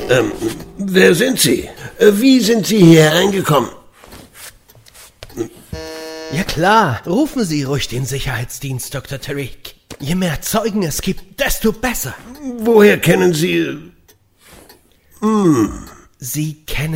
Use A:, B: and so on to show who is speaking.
A: Wer sind Sie? Wie sind Sie hier reingekommen?
B: Ja klar, rufen Sie ruhig den Sicherheitsdienst, Dr. Tariq. Je mehr Zeugen es gibt, desto besser.
A: Woher kennen Sie...
B: Sie kennen